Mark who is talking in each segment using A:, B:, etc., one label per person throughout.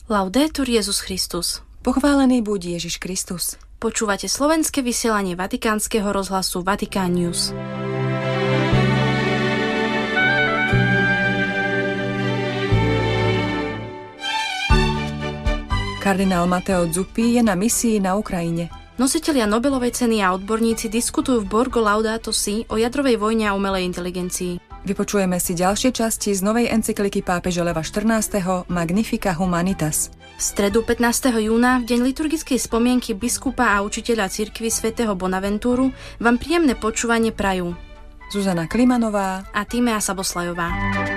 A: Laudetur Jesus Christus.
B: Pochválený buď Ježiš Kristus.
A: Počúvate slovenské vysielanie Vatikánskeho rozhlasu Vatikán News.
B: Kardinál Matteo Zuppi je na misii na Ukrajine.
A: Nositelia Nobelovej ceny a odborníci diskutujú v Borgo Laudato Si o jadrovej vojne a umelej inteligencii.
B: Vypočujeme si ďalšie časti z novej encykliky pápeža Leva XIV. Magnificat Humanitas.
A: V stredu 15. júna, v deň liturgickej spomienky biskupa a učiteľa cirkvi svätého Bonaventúru, vám príjemné počúvanie prajú
B: Zuzana Klimanová
A: a Tímea Saboslajová.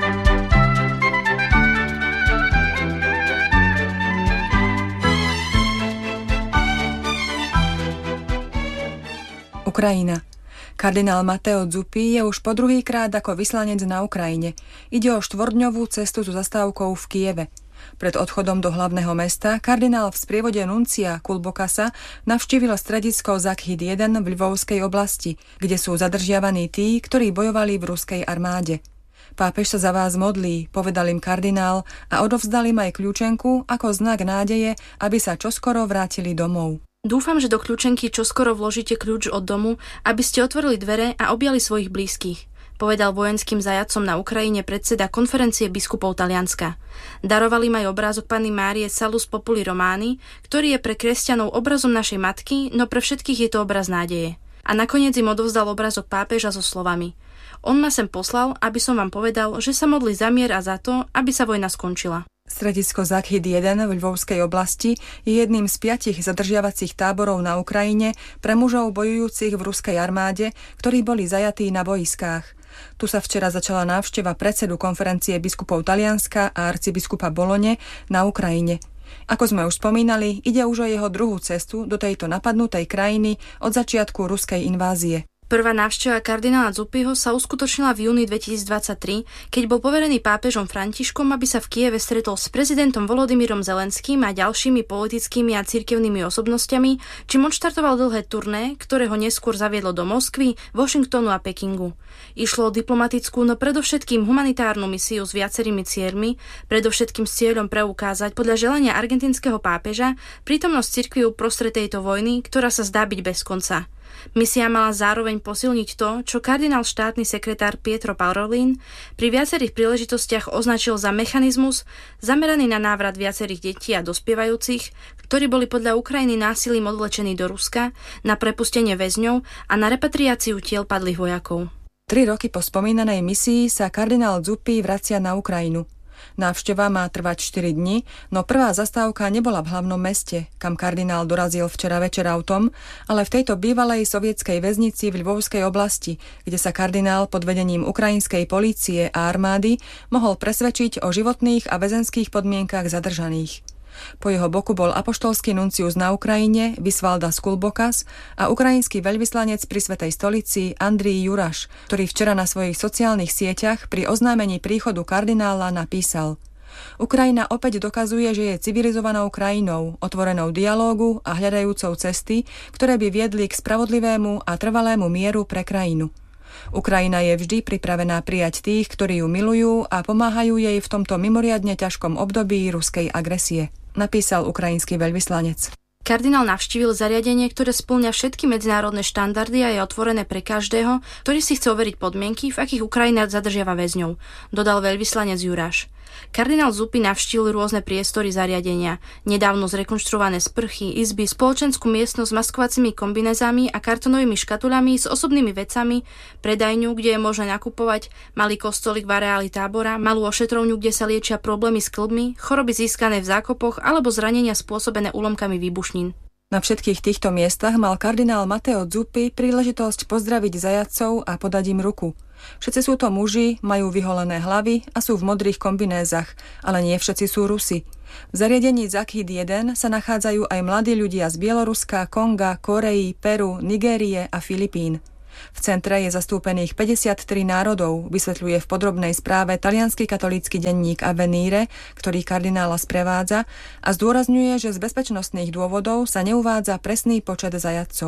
B: Ukrajina. Kardinál Matteo Zuppi je už po druhýkrát ako vyslanec na Ukrajine. Ide o 4-dňovú cestu so zastávkou v Kieve. Pred odchodom do hlavného mesta kardinál v sprievode nuncia Kulbokasa navštívil stredisko Zakhid 1 v Lvovskej oblasti, kde sú zadržiavaní tí, ktorí bojovali v ruskej armáde. Pápež sa za vás modlí, povedal im kardinál a odovzdal im aj kľúčenku ako znak nádeje, aby sa čoskoro vrátili domov.
A: Dúfam, že do kľúčenky čoskoro vložíte kľúč od domu, aby ste otvorili dvere a objali svojich blízkych, povedal vojenským zajatcom na Ukrajine predseda konferencie biskupov Talianska. Darovali im aj obrázok Panny Márie Salus Populi Romani, ktorý je pre kresťanov obrazom našej matky, no pre všetkých je to obraz nádeje. A nakoniec im odovzdal obrázok pápeža so slovami: On ma sem poslal, aby som vám povedal, že sa modlí za mier a za to, aby sa vojna skončila.
B: Stredisko Zakhid 1 v Lvovskej oblasti je jedným z 5 zadržiavacích táborov na Ukrajine pre mužov bojujúcich v ruskej armáde, ktorí boli zajatí na boiskách. Tu sa včera začala návšteva predsedu konferencie biskupov Talianska a arcibiskupa Bolone na Ukrajine. Ako sme už spomínali, ide už o jeho druhú cestu do tejto napadnutej krajiny od začiatku ruskej invázie.
A: Prvá návšteva kardinála Zuppiho sa uskutočnila v júni 2023, keď bol poverený pápežom Františkom, aby sa v Kieve stretol s prezidentom Volodymyrom Zelenským a ďalšími politickými a cirkevnými osobnostiami, čím odštartoval dlhé turné, ktoré ho neskôr zaviedlo do Moskvy, Washingtonu a Pekingu. Išlo o diplomatickú, no predovšetkým humanitárnu misiu s viacerými cieľmi, predovšetkým s cieľom preukázať podľa želania argentínskeho pápeža prítomnosť cirkvi uprostred tejto vojny, ktorá sa zdá byť bez konca. Misia mala zároveň posilniť to, čo kardinál štátny sekretár Pietro Parolin pri viacerých príležitostiach označil za mechanizmus zameraný na návrat viacerých detí a dospievajúcich, ktorí boli podľa Ukrajiny násilím odvlečení do Ruska, na prepustenie väzňov a na repatriáciu tiel padlých vojakov.
B: 3 roky po spomínanej misii sa kardinál Zuppi vracia na Ukrajinu. Návšteva má trvať 4 dni, no prvá zastávka nebola v hlavnom meste, kam kardinál dorazil včera večer autom, ale v tejto bývalej sovietskej väznici v Lvovskej oblasti, kde sa kardinál pod vedením ukrajinskej polície a armády mohol presvedčiť o životných a väzenských podmienkach zadržaných. Po jeho boku bol apoštolský nuncius na Ukrajine Visvaldas Kulbokas a ukrajinský veľvyslanec pri Svätej stolici Andrij Juraš, ktorý včera na svojich sociálnych sieťach pri oznámení príchodu kardinála napísal: Ukrajina opäť dokazuje, že je civilizovanou krajinou, otvorenou dialógu a hľadajúcou cesty, ktoré by viedli k spravodlivému a trvalému mieru pre krajinu. Ukrajina je vždy pripravená prijať tých, ktorí ju milujú a pomáhajú jej v tomto mimoriadne ťažkom období ruskej agresie, napísal ukrajinský veľvyslanec.
A: Kardinál navštívil zariadenie, ktoré spĺňa všetky medzinárodné štandardy a je otvorené pre každého, ktorý si chce overiť podmienky, v akých Ukrajina zadržiava väzňov, dodal veľvyslanec Juraš. Kardinál Zuppi navštívil rôzne priestory zariadenia, nedávno zrekonštruované sprchy, izby, spoločenskú miestnosť s maskovacími kombinézami a kartonovými škatuľami s osobnými vecami, predajňu, kde je možné nakupovať, malý kostolík v areáli tábora, malú ošetrovňu, kde sa liečia problémy s kĺbmi, choroby získané v zákopoch alebo zranenia spôsobené úlomkami výbušnín.
B: Na všetkých týchto miestach mal kardinál Matteo Zuppi príležitosť pozdraviť zajatcov a podať im ruku. Všetci sú to muži, majú vyholené hlavy a sú v modrých kombinézach, ale nie všetci sú Rusi. V zariadení Zakhid 1 sa nachádzajú aj mladí ľudia z Bieloruska, Konga, Korei, Peru, Nigérie a Filipín. V centre je zastúpených 53 národov, vysvetľuje v podrobnej správe taliansky katolícky denník Avvenire, ktorý kardinála sprevádza, a zdôrazňuje, že z bezpečnostných dôvodov sa neuvádza presný počet zajatcov.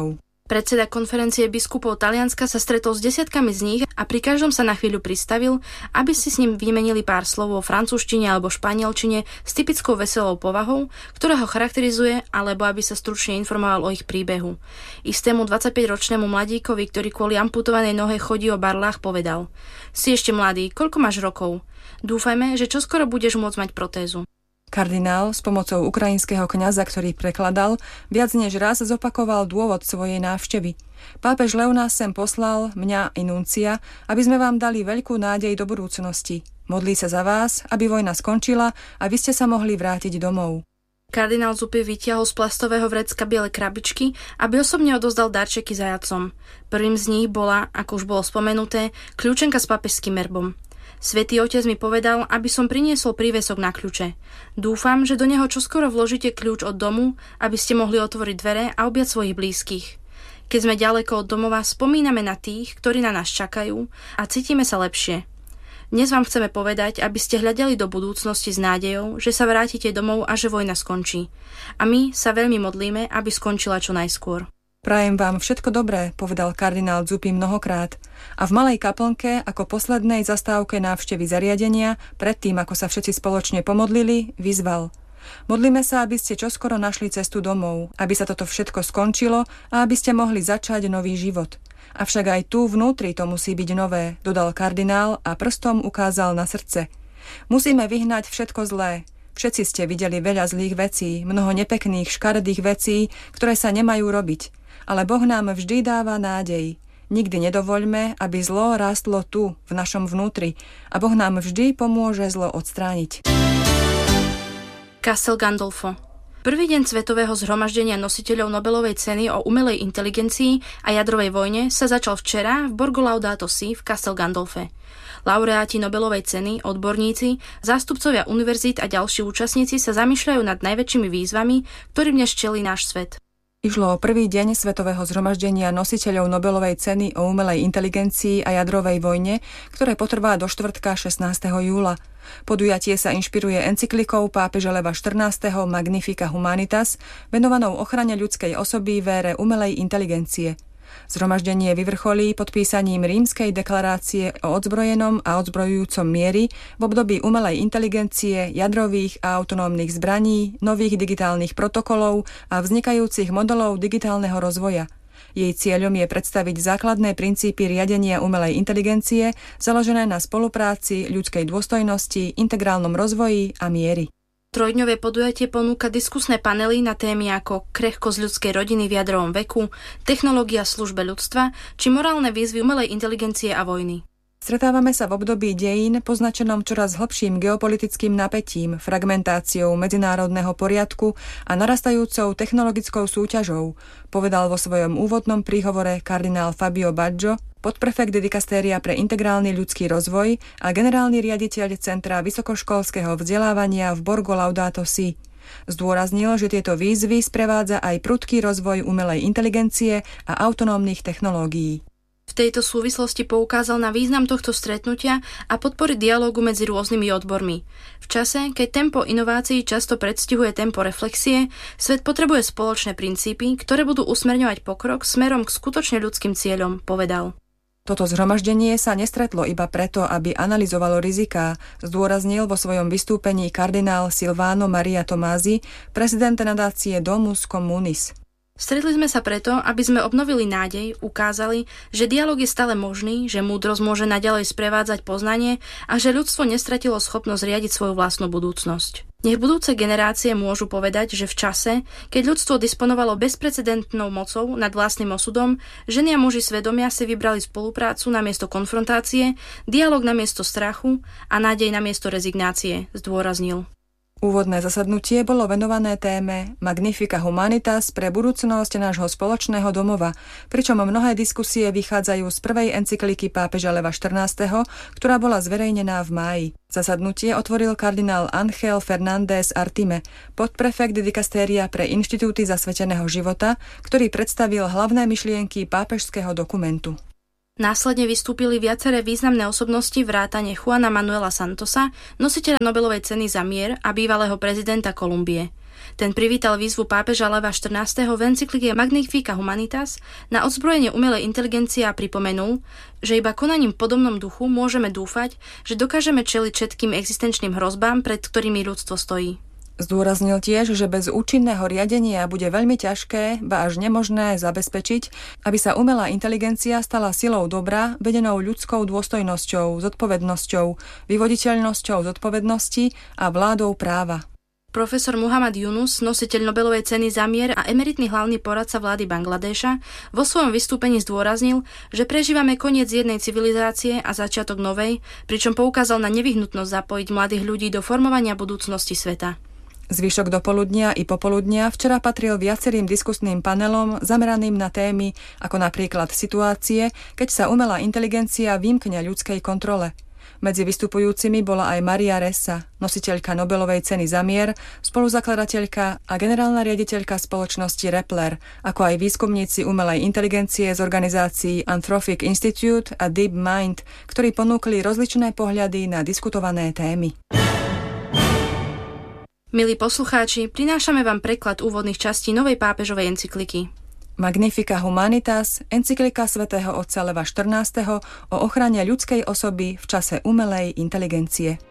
A: Predseda konferencie biskupov Talianska sa stretol s desiatkami z nich a pri každom sa na chvíľu pristavil, aby si s ním vymenili pár slov vo francúzštine alebo španielčine s typickou veselou povahou, ktorá ho charakterizuje, alebo aby sa stručne informoval o ich príbehu. Istému 25-ročnému mladíkovi, ktorý kvôli amputovanej nohe chodí o barlách, povedal: Si ešte mladý, koľko máš rokov? Dúfajme, že čoskoro budeš môcť mať protézu.
B: Kardinál s pomocou ukrajinského kňaza, ktorý prekladal, viac než raz zopakoval dôvod svojej návštevy. Pápež Leo nás sem poslal, mňa i nuncia, aby sme vám dali veľkú nádej do budúcnosti. Modlí sa za vás, aby vojna skončila a vy ste sa mohli vrátiť domov.
A: Kardinál Zuppi vytiahol z plastového vrecka biele krabičky, aby osobne odozdal darčeky zajatcom. Prvým z nich bola, ako už bolo spomenuté, kľúčenka s pápežským erbom. Svätý Otec mi povedal, aby som priniesol prívesok na kľúče. Dúfam, že do neho čoskoro vložíte kľúč od domu, aby ste mohli otvoriť dvere a objať svojich blízkych. Keď sme ďaleko od domova, spomíname na tých, ktorí na nás čakajú a cítime sa lepšie. Dnes vám chceme povedať, aby ste hľadeli do budúcnosti s nádejou, že sa vrátite domov a že vojna skončí. A my sa veľmi modlíme, aby skončila čo najskôr.
B: Prajem vám všetko dobré, povedal kardinál Zuppi mnohokrát. A v malej kaplnke, ako poslednej zastávke návštevy zariadenia, predtým, ako sa všetci spoločne pomodlili, vyzval: Modlíme sa, aby ste čoskoro našli cestu domov, aby sa toto všetko skončilo a aby ste mohli začať nový život. Avšak aj tu vnútri to musí byť nové, dodal kardinál a prstom ukázal na srdce. Musíme vyhnať všetko zlé. Všetci ste videli veľa zlých vecí, mnoho nepekných, škaredých vecí, ktoré sa nemajú robiť. Ale Boh nám vždy dáva nádej. Nikdy nedovoľme, aby zlo rástlo tu, v našom vnútri, a Boh nám vždy pomôže zlo odstrániť.
A: Castel Gandolfo. Prvý deň Svetového zhromaždenia nositeľov Nobelovej ceny o umelej inteligencii a jadrovej vojne sa začal včera v Borgo Laudato Si v Castel Gandolfe. Laureáti Nobelovej ceny, odborníci, zástupcovia univerzít a ďalší účastníci sa zamýšľajú nad najväčšími výzvami, ktorým dnes čelí náš svet.
B: Išlo o prvý deň Svetového zhromaždenia nositeľov Nobelovej ceny o umelej inteligencii a jadrovej vojne, ktoré potrvá do štvrtka 16. júla. Podujatie sa inšpiruje encyklikou pápeža Leva XIV. Magnifica Humanitas, venovanou ochrane ľudskej osoby v ére umelej inteligencie. Zhromaždenie vyvrcholí podpísaním Rímskej deklarácie o odzbrojenom a odzbrojujúcom mieri v období umelej inteligencie, jadrových a autonómnych zbraní, nových digitálnych protokolov a vznikajúcich modelov digitálneho rozvoja. Jej cieľom je predstaviť základné princípy riadenia umelej inteligencie založené na spolupráci, ľudskej dôstojnosti, integrálnom rozvoji a miery.
A: Trojdňové podujatie ponúka diskusné panely na témy ako krehkosť ľudskej rodiny v jadrovom veku, technológia v službe ľudstva či morálne výzvy umelej inteligencie a vojny.
B: Stretávame sa v období dejín poznačenom čoraz hlbším geopolitickým napätím, fragmentáciou medzinárodného poriadku a narastajúcou technologickou súťažou, povedal vo svojom úvodnom príhovore kardinál Fabio Baggio, podprefekt dikastéria pre integrálny ľudský rozvoj a generálny riaditeľ Centra vysokoškolského vzdelávania v Borgo Laudato Si. Zdôraznil, že tieto výzvy sprevádza aj prudký rozvoj umelej inteligencie a autonómnych technológií.
A: V tejto súvislosti poukázal na význam tohto stretnutia a podpory dialógu medzi rôznymi odbormi. V čase, keď tempo inovácií často predstihuje tempo reflexie, svet potrebuje spoločné princípy, ktoré budú usmerňovať pokrok smerom k skutočne ľudským cieľom, povedal.
B: Toto zhromaždenie sa nestretlo iba preto, aby analyzovalo riziká, zdôraznil vo svojom vystúpení kardinál Silvano Maria Tomasi, prezident nadácie Domus Communis.
A: Stretli sme sa preto, aby sme obnovili nádej, ukázali, že dialóg je stále možný, že múdrosť môže naďalej sprevádzať poznanie a že ľudstvo nestratilo schopnosť riadiť svoju vlastnú budúcnosť. Nech budúce generácie môžu povedať, že v čase, keď ľudstvo disponovalo bezprecedentnou mocou nad vlastným osudom, ženy a muži svedomia si vybrali spoluprácu namiesto konfrontácie, dialóg namiesto strachu a nádej namiesto rezignácie, zdôraznil.
B: Úvodné zasadnutie bolo venované téme Magnifica Humanitas pre budúcnosť nášho spoločného domova, pričom mnohé diskusie vychádzajú z prvej encykliky pápeža Leva XIV., ktorá bola zverejnená v máji. Zasadnutie otvoril kardinál Ángel Fernández Artime, podprefekt dikastéria pre inštitúty zasveteného života, ktorý predstavil hlavné myšlienky pápežského dokumentu.
A: Následne vystúpili viaceré významné osobnosti vrátane Juana Manuela Santosa, nositeľa Nobelovej ceny za mier a bývalého prezidenta Kolumbie. Ten privítal výzvu pápeža Leva XIV. V encyklike Magnifica Humanitas na odzbrojenie umelej inteligencie a pripomenul, že iba konaním v podobnom duchu môžeme dúfať, že dokážeme čeliť všetkým existenčným hrozbám, pred ktorými ľudstvo stojí.
B: Zdôraznil tiež, že bez účinného riadenia bude veľmi ťažké, ba až nemožné zabezpečiť, aby sa umelá inteligencia stala silou dobra, vedenou ľudskou dôstojnosťou, zodpovednosťou, vyvoditeľnosťou zodpovednosti a vládou práva.
A: Profesor Muhammad Yunus, nositeľ Nobelovej ceny za mier a emeritný hlavný poradca vlády Bangladéša, vo svojom vystúpení zdôraznil, že prežívame koniec jednej civilizácie a začiatok novej, pričom poukázal na nevyhnutnosť zapojiť mladých ľudí do formovania budúcnosti sveta.
B: Zvyšok dopoludnia i popoludnia včera patril viacerým diskusným panelom zameraným na témy ako napríklad situácie, keď sa umelá inteligencia vymkne ľudskej kontrole. Medzi vystupujúcimi bola aj Maria Ressa, nositeľka Nobelovej ceny za mier, spoluzakladateľka a generálna riaditeľka spoločnosti Rappler, ako aj výskumníci umelej inteligencie z organizácií Anthropic Institute a DeepMind, ktorí ponúkli rozličné pohľady na diskutované témy.
A: Milí poslucháči, prinášame vám preklad úvodných častí novej pápežovej encykliky.
B: Magnifica Humanitas, encyklika svätého otca Leva XIV. O ochrane ľudskej osoby v čase umelej inteligencie.